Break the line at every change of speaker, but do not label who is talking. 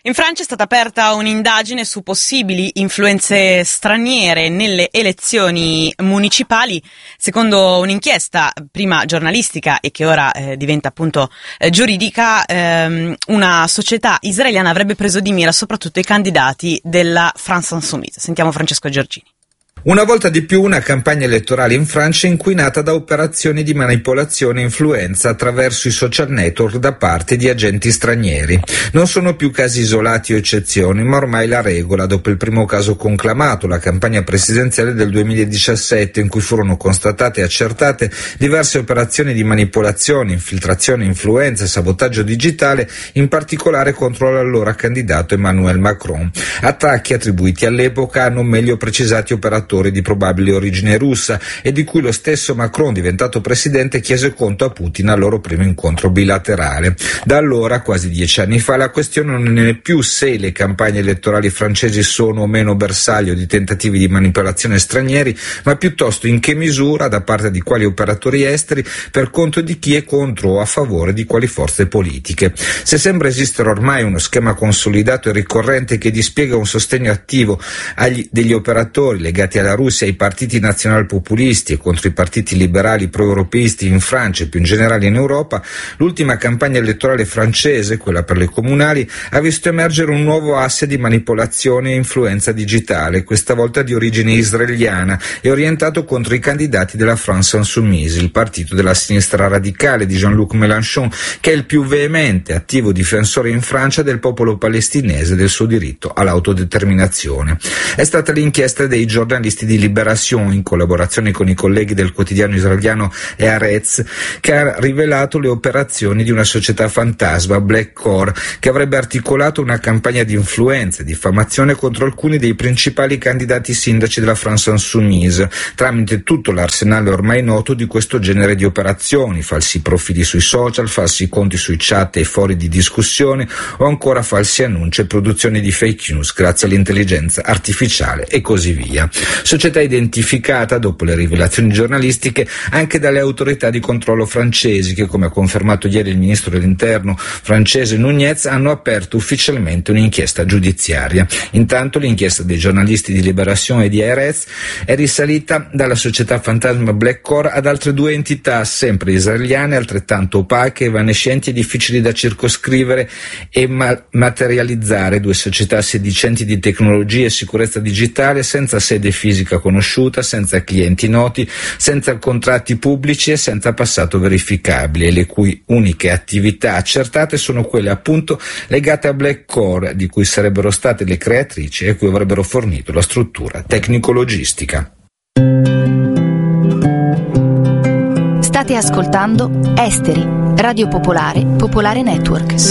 In Francia è stata aperta un'indagine su possibili influenze straniere nelle elezioni municipali. Secondo un'inchiesta prima giornalistica e che ora diventa appunto giuridica, una società israeliana avrebbe preso di mira soprattutto i candidati della France Insoumise. Sentiamo Francesco Giorgini.
Una volta di più una campagna elettorale in Francia inquinata da operazioni di manipolazione e influenza attraverso i social network da parte di agenti stranieri. Non sono più casi isolati o eccezioni, ma ormai la regola dopo il primo caso conclamato, la campagna presidenziale del 2017, in cui furono constatate e accertate diverse operazioni di manipolazione, infiltrazione, influenza e sabotaggio digitale, in particolare contro l'allora candidato Emmanuel Macron. Attacchi attribuiti all'epoca a non meglio precisati operatori di probabile origine russa e di cui lo stesso Macron, diventato presidente, chiese conto a Putin al loro primo incontro bilaterale. Da allora, quasi 10 anni fa, la questione non è più se le campagne elettorali francesi sono o meno bersaglio di tentativi di manipolazione stranieri, ma piuttosto in che misura, da parte di quali operatori esteri, per conto di chi è contro o a favore di quali forze politiche. Se sembra esistere ormai uno schema consolidato e ricorrente che dispiega un sostegno attivo degli operatori legati alla Russia e ai partiti nazionalpopulisti e contro i partiti liberali pro-europeisti in Francia e più in generale in Europa, l'ultima campagna elettorale francese, quella per le comunali, ha visto emergere un nuovo asse di manipolazione e influenza digitale, questa volta di origine israeliana e orientato contro i candidati della France Insoumise, il partito della sinistra radicale di Jean-Luc Mélenchon, che è il più veemente attivo difensore in Francia del popolo palestinese e del suo diritto all'autodeterminazione. È stata l'inchiesta dei giornalisti di Libération, in collaborazione con i colleghi del quotidiano israeliano Haaretz, che ha rivelato le operazioni di una società fantasma, Black Core, che avrebbe articolato una campagna di influenza e diffamazione contro alcuni dei principali candidati sindaci della France Insoumise, tramite tutto l'arsenale ormai noto di questo genere di operazioni: falsi profili sui social, falsi conti sui chat e fori di discussione, o ancora falsi annunci e produzioni di fake news grazie all'intelligenza artificiale e così via. Società identificata, dopo le rivelazioni giornalistiche, anche dalle autorità di controllo francesi che, come ha confermato ieri il ministro dell'interno francese Nunez, hanno aperto ufficialmente un'inchiesta giudiziaria. Intanto l'inchiesta dei giornalisti di Libération e di Haaretz è risalita dalla società fantasma Black Core ad altre due entità sempre israeliane, altrettanto opache, evanescenti e difficili da circoscrivere e materializzare, due società sedicenti di tecnologia e sicurezza digitale senza sede fisica conosciuta, senza clienti noti, senza contratti pubblici e senza passato verificabile, le cui uniche attività accertate sono quelle appunto legate a Black Core, di cui sarebbero state le creatrici e cui avrebbero fornito la struttura tecnico-logistica.
State ascoltando Esteri, Radio Popolare, Popolare Network.